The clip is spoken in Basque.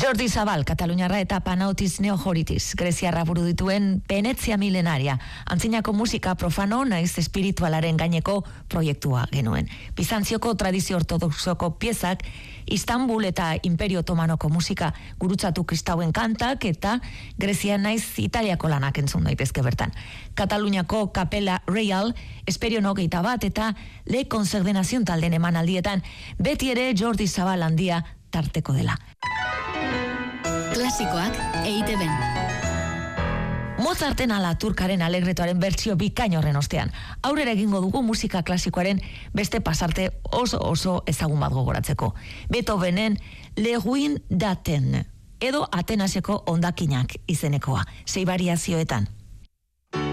Jordi Zabal, kataluniarra eta Panaotis Neojoritis, greziarra buru dituen Venetzia milenaria, antzinako musika profano naiz espiritualaren gaineko proiektua genuen. Bizantzioko tradizio ortodoxoko piezak, Istanbul eta Imperio Otomanoko musika gurutzatu kristauen kantak eta Grezia naiz Italiako lanak entzun daitezke bertan. Kataluniako Kapela Real, Esperion 21 eta Le Concerdenazion talden emanaldietan, beti ere Jordi Zabal handia tarteko dela. Klasikoak EITB-n. Mozarten ala turkaren alegretoaren bertsio bikain horren ostean. Aurrera egingo dugu musika klasikoaren beste pasarte oso ezagun bat gogoratzeko. Beethovenen Le Ruin d'Athènes edo Atenaseko ondakinak izenekoa, 6 variazioetan.